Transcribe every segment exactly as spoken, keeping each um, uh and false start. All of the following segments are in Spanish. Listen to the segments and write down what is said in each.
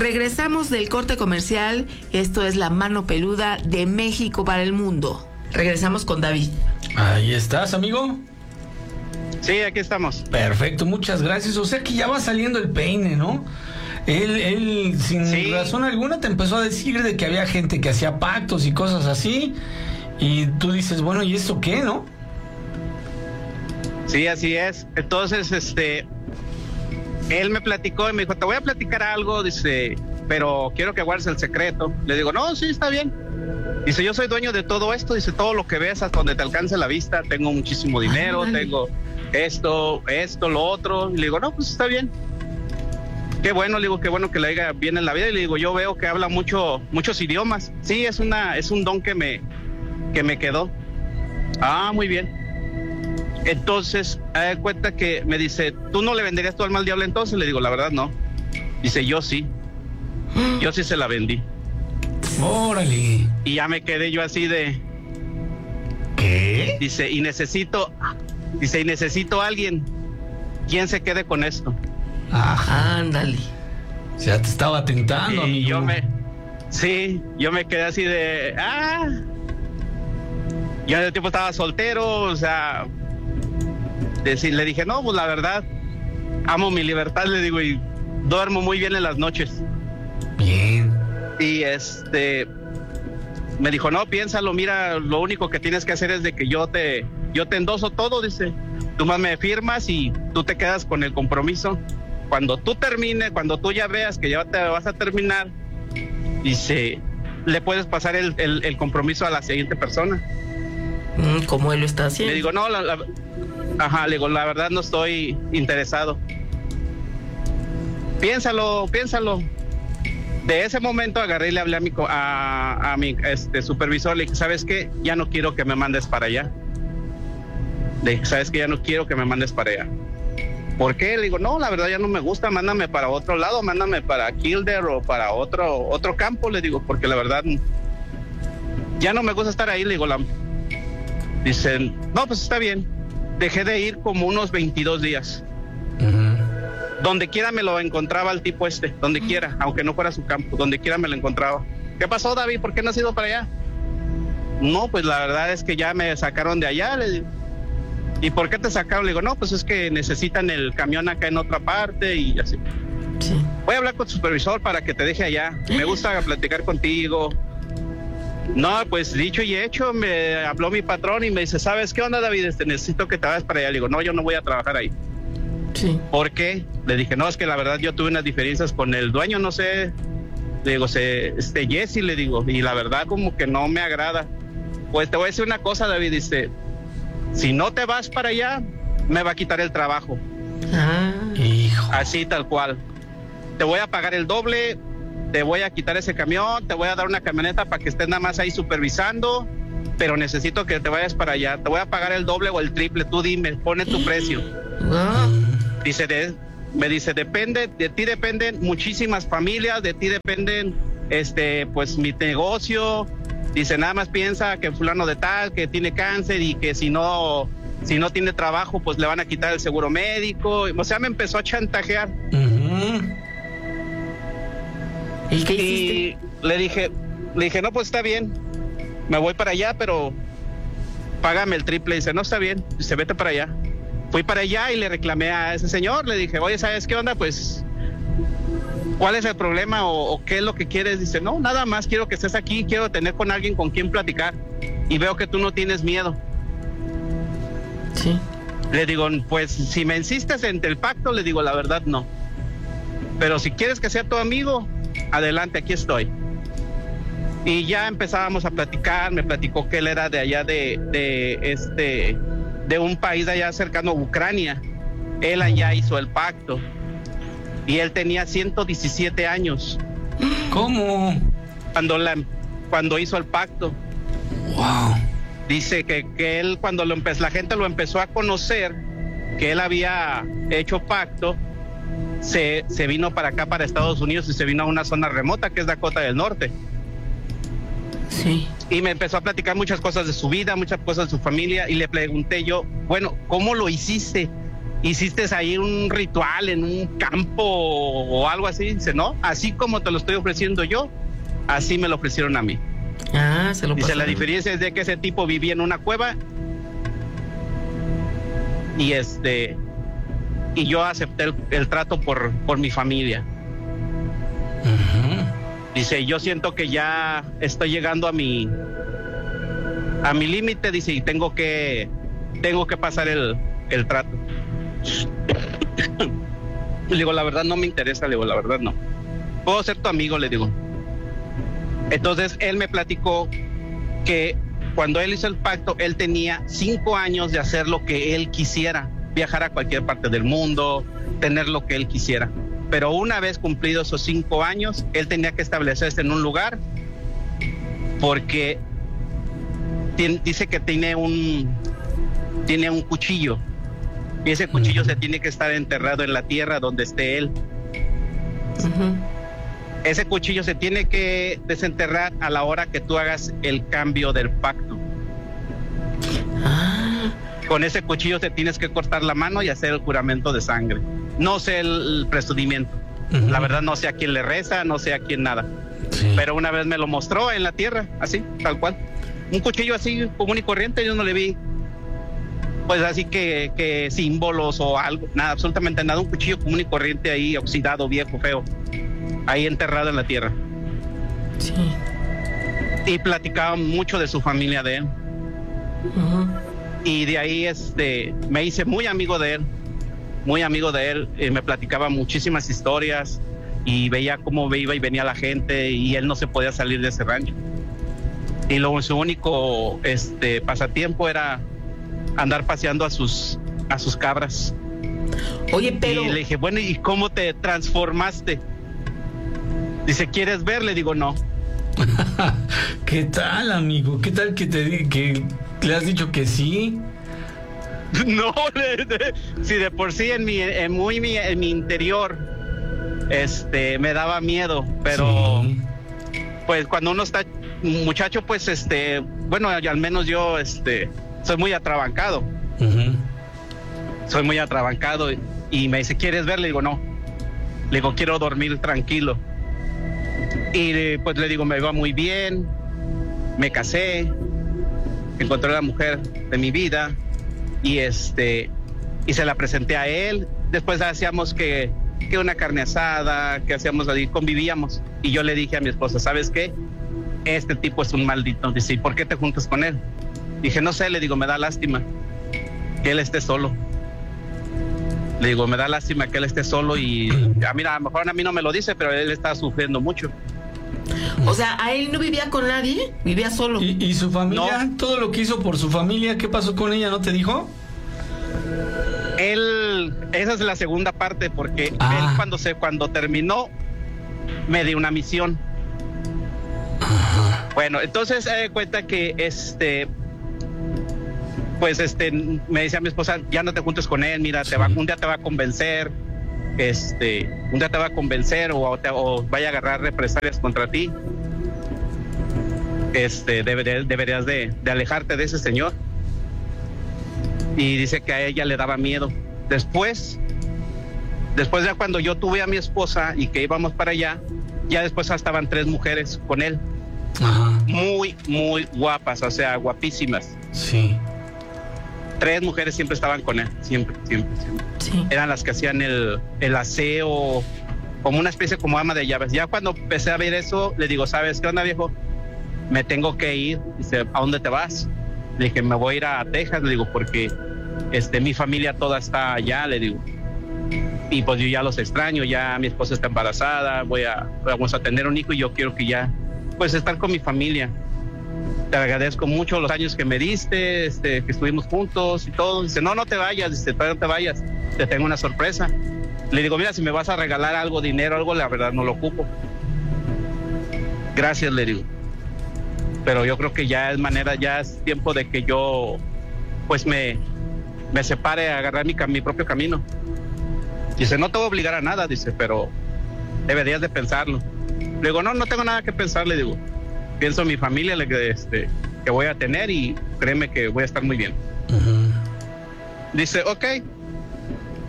Regresamos del corte comercial. Esto es La Mano Peluda de México para el mundo. Regresamos con David. Ahí estás, amigo. Sí, aquí estamos. Perfecto, muchas gracias. O sea que ya va saliendo el peine, ¿no? Él, él sin sí. razón alguna te empezó a decir de que había gente que hacía pactos y cosas así. Y tú dices, bueno, ¿y esto qué, no? Sí, así es. Entonces, este, él me platicó y me dijo, te voy a platicar algo, dice, pero quiero que guardes el secreto. Le digo, no, sí, está bien. Dice, yo soy dueño de todo esto, dice, todo lo que ves hasta donde te alcance la vista, tengo muchísimo dinero, Ay, tengo esto, esto, lo otro. Y le digo, no, pues está bien. Qué bueno, le digo, qué bueno que le haya bien en la vida. Y le digo, yo veo que habla mucho, muchos idiomas. Sí, es una, es un don que me, que me quedó. Ah, muy bien. Entonces, me da cuenta que me dice, ¿tú no le venderías tu alma al diablo entonces? Le digo, la verdad no. Dice, yo sí. Yo sí se la vendí. Órale. Y ya me quedé yo así de... ¿Qué? Dice, y necesito... Dice, y necesito a alguien quien se quede con esto. Ajá. Ándale. Ya te estaba tentando, y amigo. yo me... Sí, yo me quedé así de... Ah. Yo en ese tiempo estaba soltero, o sea... Decir, le dije, no, pues la verdad, amo mi libertad, le digo, y duermo muy bien en las noches. Bien. Y este... Me dijo, no, piénsalo, mira, lo único que tienes que hacer es de que yo te... Yo te endoso todo, dice. Tú más me firmas y tú te quedas con el compromiso. Cuando tú termines, cuando tú ya veas que ya te vas a terminar, dice, le puedes pasar el, el, el compromiso a la siguiente persona. Mm, ¿Cómo él lo está haciendo? Le digo, no, la, la, ajá, le digo, la verdad no estoy interesado. Piénsalo, piénsalo. De ese momento agarré y le hablé a mi, a, a mi este, supervisor, le dije, ¿sabes qué? Ya no quiero que me mandes para allá. Le dije, ¿sabes qué? Ya no quiero que me mandes para allá. ¿Por qué? Le digo, no, la verdad ya no me gusta, mándame para otro lado, mándame para Kildare o para otro, otro campo, le digo, porque la verdad ya no me gusta estar ahí, le digo, la... Dicen, no, pues está bien. Dejé de ir como unos veintidós días. Uh-huh. Donde quiera me lo encontraba el tipo este, donde quiera, aunque no fuera su campo, donde quiera me lo encontraba. ¿Qué pasó, David? ¿Por qué no has ido para allá? No, pues la verdad es que ya me sacaron de allá, le digo. ¿Y por qué te sacaron? Le digo, no, pues es que necesitan el camión acá en otra parte y así. Sí. Voy a hablar con tu supervisor para que te deje allá. Me gusta platicar contigo. No, pues dicho y hecho, me habló mi patrón y me dice, ¿sabes qué onda, David? Este, necesito que te vayas para allá. Le digo, no, yo no voy a trabajar ahí. Sí. ¿Por qué? Le dije, no, es que la verdad yo tuve unas diferencias con el dueño, no sé. Le digo, se, este Jesse, le digo, y la verdad como que no me agrada. Pues te voy a decir una cosa, David, dice, si no te vas para allá, me va a quitar el trabajo. Ah. Hijo. Así tal cual. Te voy a pagar el doble, te voy a quitar ese camión, te voy a dar una camioneta para que estés nada más ahí supervisando, pero necesito que te vayas para allá. Te voy a pagar el doble o el triple, tú dime, pone tu precio. Ah. Dice, de, me dice, depende, de ti dependen muchísimas familias, de ti dependen, este, pues mi negocio. Dice, nada más piensa que fulano de tal, que tiene cáncer y que si no, si no tiene trabajo, pues le van a quitar el seguro médico. O sea, me empezó a chantajear. Uh-huh. ¿Y qué y hiciste? le dije, le dije, no, pues está bien, me voy para allá, pero págame el triple. Dice, no, está bien, dice, vete para allá. Fui para allá y le reclamé a ese señor, le dije, oye, ¿sabes qué onda? Pues, ¿cuál es el problema o, o qué es lo que quieres? Dice, no, nada más, quiero que estés aquí, quiero tener con alguien con quien platicar y veo que tú no tienes miedo. Sí. Le digo, pues, si me insistes en el pacto, le digo, la verdad, no. Pero si quieres que sea tu amigo, adelante, aquí estoy. Y ya empezábamos a platicar, me platicó que él era de allá de, de este, de un país de allá cercano a Ucrania. Él allá hizo el pacto. Y él tenía ciento diecisiete años. ¿Cómo? Cuando, la, cuando hizo el pacto. Wow. Dice que, que él, cuando lo empezó, la gente lo empezó a conocer, que él había hecho pacto, se, se vino para acá, para Estados Unidos, y se vino a una zona remota que es Dakota del Norte. Sí. Y me empezó a platicar muchas cosas de su vida, muchas cosas de su familia, y le pregunté yo, bueno, ¿cómo lo hiciste? hiciste ahí un ritual en un campo o algo así. Dice, no, así como te lo estoy ofreciendo yo, así me lo ofrecieron a mí. Ah, se lo Dice, pasaron. la diferencia es de que ese tipo vivía en una cueva y este y yo acepté el, el trato por, por mi familia. Uh-huh. Dice, yo siento que ya estoy llegando a mi a mi límite, dice, y tengo que tengo que pasar el, el trato. Le digo, la verdad no me interesa, le digo, la verdad no. Puedo ser tu amigo, le digo. Entonces él me platicó que cuando él hizo el pacto, él tenía cinco años de hacer lo que él quisiera, viajar a cualquier parte del mundo, tener lo que él quisiera. Pero una vez cumplidos esos cinco años, él tenía que establecerse en un lugar porque tiene, dice que tiene un, tiene un cuchillo y ese cuchillo uh-huh. se tiene que estar enterrado en la tierra donde esté él. Uh-huh. Ese cuchillo se tiene que desenterrar a la hora que tú hagas el cambio del pacto. Ah. Con ese cuchillo te tienes que cortar la mano y hacer el juramento de sangre. No sé el, el procedimiento. Uh-huh. La verdad no sé a quién le reza, no sé a quién nada. Sí. Pero una vez me lo mostró en la tierra, así, tal cual. Un cuchillo así común y corriente, yo no le vi, pues así que, que símbolos o algo, nada, absolutamente nada. Un cuchillo común y corriente ahí, oxidado, viejo, feo, ahí enterrado en la tierra. Sí. Y platicaba mucho de su familia de él. Uh-huh. Y de ahí este, me hice muy amigo de él, muy amigo de él. Eh, me platicaba muchísimas historias y veía cómo iba y venía la gente y él no se podía salir de ese rancho. Y luego su único este, pasatiempo era andar paseando a sus, a sus cabras. Oye, pero... Y le dije, bueno, ¿y cómo te transformaste? Dice, ¿quieres ver? Le digo, no. ¿Qué tal, amigo? ¿Qué tal que te di- que le has dicho que sí? No, de, de, si de por sí en mi, en muy mi, en mi interior, este, me daba miedo, pero sí. Pues cuando uno está muchacho, pues este, bueno, al menos yo, este, soy muy atrabancado. Uh-huh. Soy muy atrabancado y, y me dice, ¿quieres ver? Le digo, no. Le digo, quiero dormir tranquilo. Y pues le digo, me iba muy bien, me casé, encontré a la mujer de mi vida y este y se la presenté a él. Después hacíamos que, que una carne asada, que hacíamos ahí, convivíamos. Y yo le dije a mi esposa, ¿sabes qué? Este tipo es un maldito. Dice, ¿y por qué te juntas con él? Dije, no sé, le digo, me da lástima que él esté solo. Le digo, me da lástima que él esté solo y a mí, a lo mejor a mí no me lo dice, pero él está sufriendo mucho. O sea, ¿a él no vivía con nadie? ¿Vivía solo? ¿Y, y su familia? No. Todo lo que hizo por su familia, ¿qué pasó con ella? ¿No te dijo? Él, esa es la segunda parte, porque ah. él cuando se, cuando terminó, me dio una misión. Ajá. Bueno, entonces se da cuenta que este, pues este, me decía mi esposa, ya no te juntes con él, mira, sí. te va, un día te va a convencer, este, un día te va a convencer o, te, o vaya a agarrar represalias contra ti. Este, deberías, deberías de, de alejarte de ese señor. Y dice que a ella le daba miedo. Después, después ya cuando yo tuve a mi esposa y que íbamos para allá, ya después estaban tres mujeres con él. Ajá. Muy, muy guapas, o sea, guapísimas. Sí. Tres mujeres siempre estaban con él, siempre, siempre, siempre. Sí. Eran las que hacían el, el aseo, como una especie como ama de llaves. Ya cuando empecé a ver eso, le digo, ¿sabes qué onda, viejo? Me tengo que ir. Dice, ¿a dónde te vas? Le dije, me voy a ir a Texas, le digo, porque este, mi familia toda está allá, le digo. Y pues yo ya los extraño, ya mi esposa está embarazada, voy a, vamos a tener un hijo y yo quiero que ya, pues estar con mi familia. Te agradezco mucho los años que me diste, este, que estuvimos juntos y todo. Dice, no, no te vayas, dice, todavía no te vayas, te tengo una sorpresa. Le digo, mira, si me vas a regalar algo, dinero, algo, la verdad no lo ocupo. Gracias, le digo. Pero yo creo que ya es manera, ya es tiempo de que yo pues me, me separe a agarrar mi, mi propio camino. Dice, no te voy a obligar a nada, dice, pero deberías de pensarlo. Le digo, no, no tengo nada que pensar, le digo. Pienso en mi familia le, este, que voy a tener y créeme que voy a estar muy bien. Uh-huh. Dice, ok.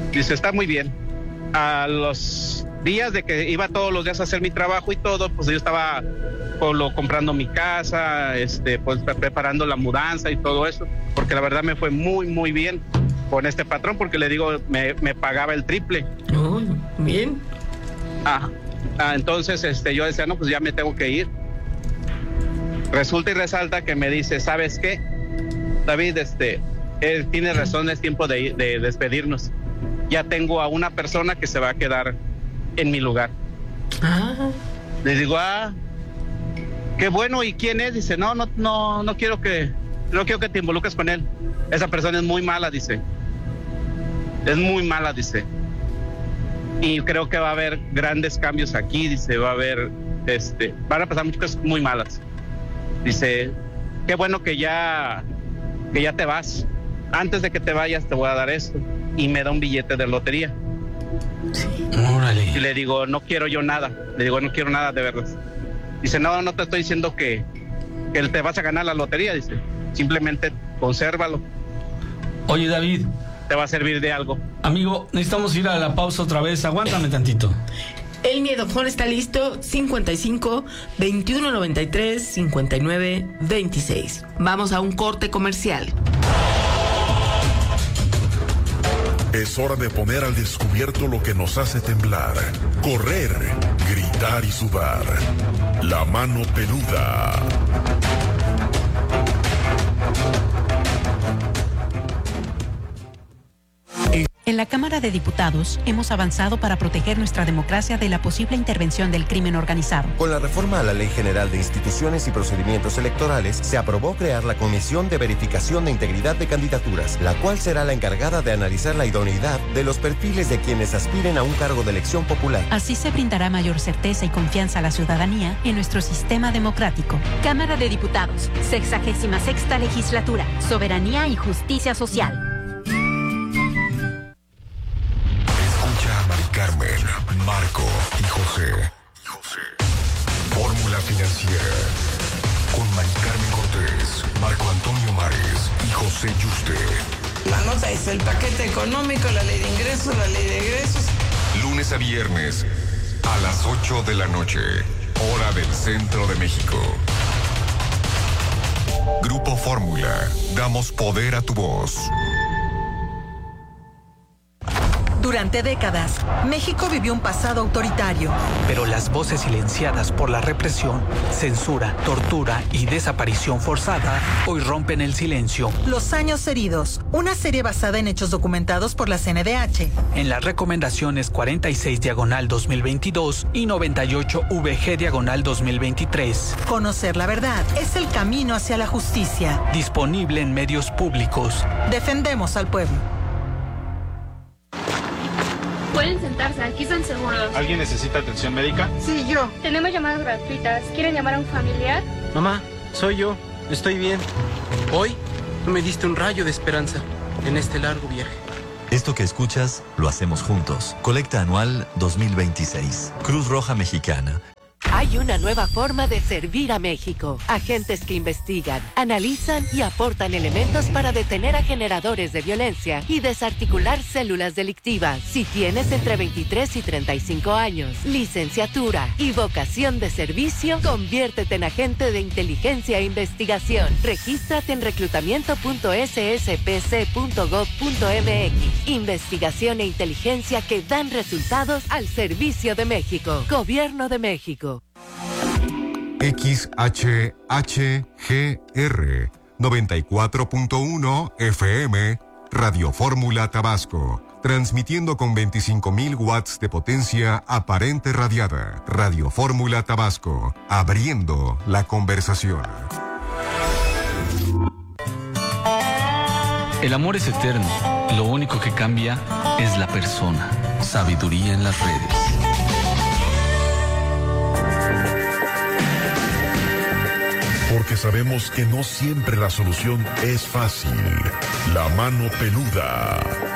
Dice, está muy bien. A los días de que iba todos los días a hacer mi trabajo y todo, pues yo estaba pues, lo, comprando mi casa, este, pues preparando la mudanza y todo eso, porque la verdad me fue muy, muy bien con este patrón, porque le digo, me, me pagaba el triple. Oh, bien. Ah, ah, entonces este, yo decía, no, pues ya me tengo que ir. Resulta y resalta que me dice, ¿sabes qué? David, este, eh, tiene razón, es tiempo de, de despedirnos. Ya tengo a una persona que se va a quedar en mi lugar. Ah. Le digo, ah, qué bueno, ¿y quién es? Dice, no, no, no, no quiero que, no quiero que te involucres con él. Esa persona es muy mala, dice. Es muy mala, dice. Y creo que va a haber grandes cambios aquí, dice, va a haber, este, van a pasar muchas cosas muy malas. Dice, qué bueno que ya, que ya te vas. Antes de que te vayas te voy a dar esto. Y me da un billete de lotería. Sí. Órale. Y le digo, no quiero yo nada. Le digo, no quiero nada de verdad. Dice, no, no te estoy diciendo que, que te vas a ganar la lotería, dice. Simplemente consérvalo. Oye, David. Te va a servir de algo. Amigo, necesitamos ir a la pausa otra vez. Aguántame tantito. El miedofón está listo, cincuenta y cinco, veintiuno noventa y tres, cincuenta y nueve, veintiséis. Vamos a un corte comercial. Es hora de poner al descubierto lo que nos hace temblar, correr, gritar y sudar. La mano peluda. En la Cámara de Diputados hemos avanzado para proteger nuestra democracia de la posible intervención del crimen organizado. Con la reforma a la Ley General de Instituciones y Procedimientos Electorales, se aprobó crear la Comisión de Verificación de Integridad de Candidaturas, la cual será la encargada de analizar la idoneidad de los perfiles de quienes aspiren a un cargo de elección popular. Así se brindará mayor certeza y confianza a la ciudadanía en nuestro sistema democrático. Cámara de Diputados, sexagésima sexta legislatura, soberanía y justicia social. Carmen, Marco y José. José. Fórmula Financiera. Con Mari Carmen Cortés, Marco Antonio Mares y José Yuste. La nota es el paquete económico, la ley de ingresos, la ley de egresos. Lunes a viernes, a las ocho de la noche, hora del centro de México. Grupo Fórmula. Damos poder a tu voz. Durante décadas, México vivió un pasado autoritario. Pero las voces silenciadas por la represión, censura, tortura y desaparición forzada hoy rompen el silencio. Los años heridos, una serie basada en hechos documentados por la C N D H. En las recomendaciones cuarenta y seis diagonal dos mil veintidós y noventa y ocho V G diagonal dos mil veintitrés. Conocer la verdad es el camino hacia la justicia. Disponible en medios públicos. Defendemos al pueblo. Pueden sentarse, aquí están seguros. ¿Alguien necesita atención médica? Sí, yo. Tenemos llamadas gratuitas. ¿Quieren llamar a un familiar? Mamá, soy yo. Estoy bien. Hoy me diste un rayo de esperanza en este largo viaje. Esto que escuchas, lo hacemos juntos. Colecta anual dos mil veintiséis. Cruz Roja Mexicana. Hay una nueva forma de servir a México. Agentes que investigan, analizan y aportan elementos para detener a generadores de violencia y desarticular células delictivas. Si tienes entre veintitrés y treinta y cinco años, licenciatura y vocación de servicio, conviértete en agente de inteligencia e investigación. Regístrate en reclutamiento punto s s p c punto gov punto m x. Investigación e inteligencia que dan resultados al servicio de México. Gobierno de México. X H H G R noventa y cuatro punto uno F M Radio Fórmula Tabasco, transmitiendo con veinticinco mil watts de potencia aparente radiada. Radio Fórmula Tabasco, abriendo la conversación. El amor es eterno, lo único que cambia es la persona. Sabiduría en las redes. Porque sabemos que no siempre la solución es fácil. La mano peluda.